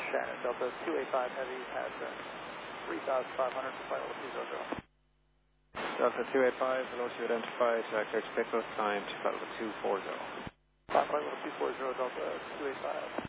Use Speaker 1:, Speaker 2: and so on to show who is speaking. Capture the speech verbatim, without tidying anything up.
Speaker 1: Shannon, Delta two eight five Heavy has uh, three thousand five hundred for flight level two zero zero.
Speaker 2: Delta two eight five, velocity identified, uh, clear to takeoff, time to flight level two four zero.
Speaker 1: Flight level two four zero, Delta two eight five.